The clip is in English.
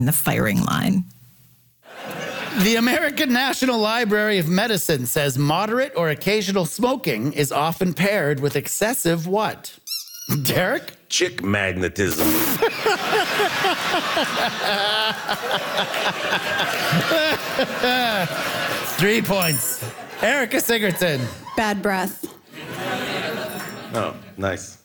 in the firing line. The American National Library of Medicine says moderate or occasional smoking is often paired with excessive what? Derek? Chick magnetism. 3 points. Erica Sigerton. Bad breath. Oh, nice.